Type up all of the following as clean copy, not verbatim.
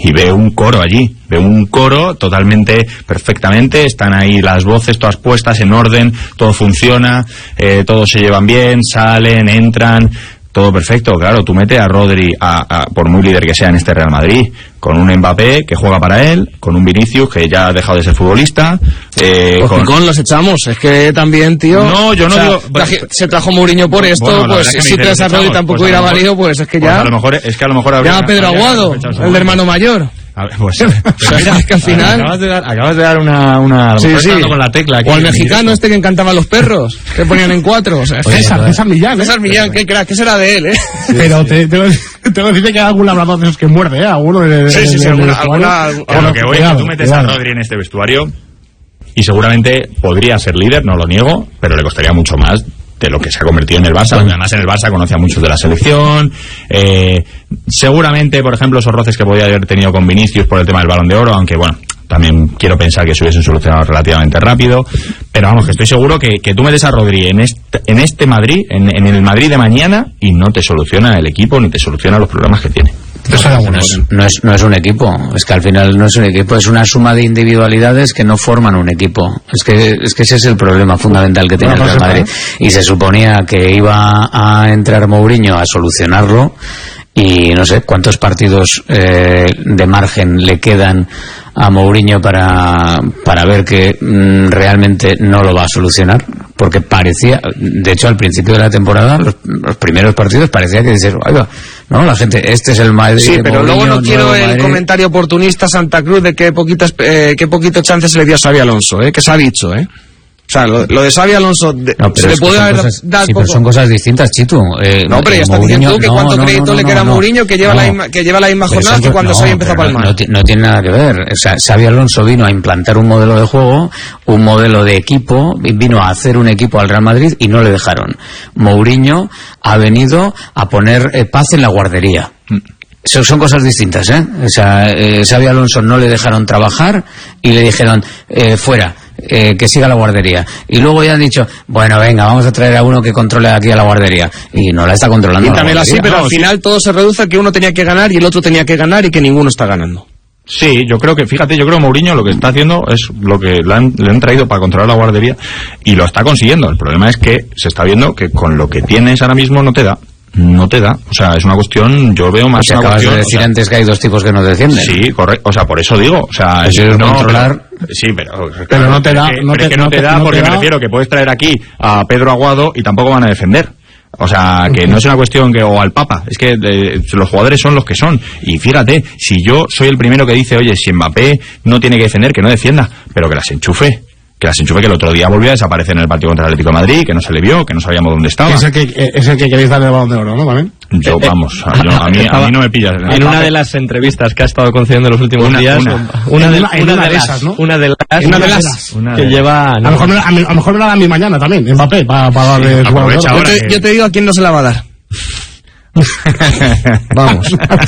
y ve un coro allí, ve un coro totalmente, perfectamente, están ahí las voces todas puestas en orden, todo funciona, todos se llevan bien, salen, entran, todo perfecto. Claro, tú metes a Rodri, por muy líder que sea en este Real Madrid, con un Mbappé que juega para él, con un Vinicius que ya ha dejado de ser futbolista. Pues con los echamos, es que también, tío. No, yo no digo. Se trajo Mourinho por esto, bueno, pues si traes a Rodri tampoco hubiera valido, pues es que ya. Pues a lo mejor habría. Ya Pedro Aguado, el hermano mayor. Pues, mira, es que al final acabas de dar una sí. con la tecla aquí, o el mexicano este que encantaba a los perros que ponían en 4, o sea, César Millán, César Millán, qué crack, ¿qué será de él, Sí, pero te tengo que decir que hay algún labrador de esos que muerde, alguno de sí, alguna lo que voy es que tú metes a Rodri en este vestuario y seguramente podría ser líder, no lo niego, pero le costaría mucho más de lo que se ha convertido en el Barça, porque además en el Barça conocía a muchos de la selección, seguramente, por ejemplo, esos roces que podía haber tenido con Vinicius por el tema del Balón de Oro, aunque bueno, también quiero pensar que se hubiesen solucionado relativamente rápido, pero vamos, que estoy seguro que tú metes a Rodri en este Madrid, en el Madrid de mañana, y no te soluciona el equipo, ni te soluciona los problemas que tiene. No es un equipo, es que al final no es un equipo, es una suma de individualidades que no forman un equipo. Es que ese es el problema fundamental que tiene el Real Madrid. Y se suponía que iba a entrar Mourinho a solucionarlo, y no sé cuántos partidos de margen le quedan a Mourinho para ver que realmente no lo va a solucionar, porque parecía, de hecho al principio de la temporada, los primeros partidos parecía que dices, oiga, no, la gente, este es el Madrid. Sí, pero Mourinho, luego no quiero el Madrid. comentario oportunista Santa Cruz de qué poquitos chances se le dio a Xabi Alonso, que se ha dicho, O sea, lo de Xabi Alonso se le puede haber dado sí, poco. pero son cosas distintas, Chitu. No, pero ya está diciendo tú que cuánto crédito le queda a Mourinho, que lleva la misma jornada que cuando Xabi empezó a palmar. No tiene nada que ver. O sea, Xabi Alonso vino a implantar un modelo de juego, un modelo de equipo, vino a hacer un equipo al Real Madrid y no le dejaron. Mourinho ha venido a poner paz en la guardería. Son cosas distintas, O sea, Xabi Alonso no le dejaron trabajar y le dijeron, fuera, que siga la guardería. Y luego ya han dicho, bueno, venga, vamos a traer a uno que controle aquí a la guardería. Y no la está controlando. Y también así, pero al final todo se reduce a que uno tenía que ganar y el otro tenía que ganar y que ninguno está ganando. Sí, yo creo que Mourinho lo que está haciendo es lo que le han traído para controlar la guardería y lo está consiguiendo. El problema es que se está viendo que con lo que tienes ahora mismo no te da. O sea, es una cuestión, yo veo más pues una cuestión... Acabas de decir antes que hay dos tipos que no defienden. Sí, correcto, o sea, por eso digo, o sea... Es controlar... Sí, pero no te da... Porque me refiero que puedes traer aquí a Pedro Aguado y tampoco van a defender. O sea, que no es una cuestión o al Papa, es que los jugadores son los que son. Y fíjate, si yo soy el primero que dice, oye, si Mbappé no tiene que defender, que no defienda, pero que las enchufe. Que el otro día volvió a desaparecer en el partido contra el Atlético de Madrid, que no se le vio, que no sabíamos dónde estaba. Es el que queréis darle el Balón de Oro, ¿no? ¿También? Yo, vamos, a mí no me pillas. En una de las entrevistas que ha estado concediendo los últimos días, una de las que lleva... A lo mejor me la dan mi mañana también, Mbappé, para darle el Balón de Oro. Yo te digo a quién no se la va a dar. Vamos.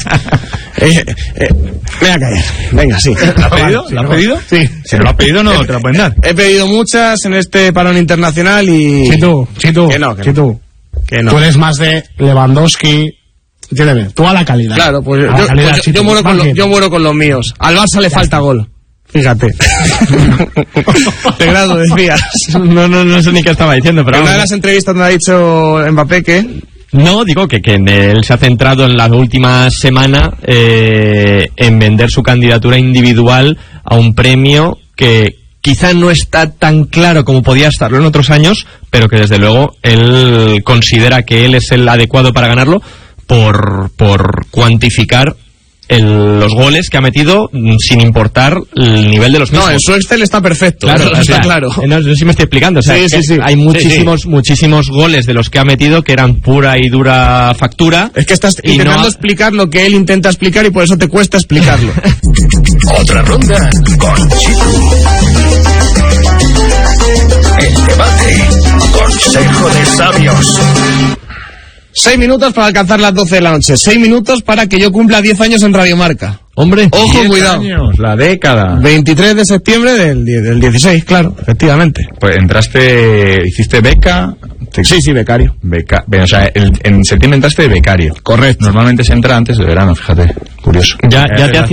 Voy a caer. Venga, sí. ¿La has pedido? Sí. Si no lo has pedido, no te la pueden dar. He pedido muchas en este parón internacional y... Sí, tú. Que no. Tú eres más de Lewandowski. Entiéndeme, tú a la calidad. Claro, pues yo muero con los míos. Al Barça le falta gol. Fíjate. De grado, decías. No sé ni qué estaba diciendo, pero... En una de las entrevistas me ha dicho Mbappé que... No, digo que él se ha centrado en la última semana en vender su candidatura individual a un premio que quizá no está tan claro como podía estarlo en otros años, pero que desde luego él considera que él es el adecuado para ganarlo por cuantificar los goles que ha metido sin importar el nivel de los mismos. No, en su Excel está perfecto. Claro, está claro. No sé si me estoy explicando. O sea, sí. Hay muchísimos goles de los que ha metido que eran pura y dura factura. Es que estás intentando explicar lo que él intenta explicar y por eso te cuesta explicarlo. Otra ronda con Chitu. El debate. Consejo de sabios. 6 minutos para alcanzar las 12 de la noche. 6 minutos para que yo cumpla 10 años en Radio Marca. Hombre, ojo, cuidado. Años, la década. 23 de septiembre del 16, claro, efectivamente. Pues hiciste beca. Sí, becario. O sea, en septiembre entraste de becario. Correcto. Normalmente se entra antes de verano, fíjate. Curioso. Ya te hacía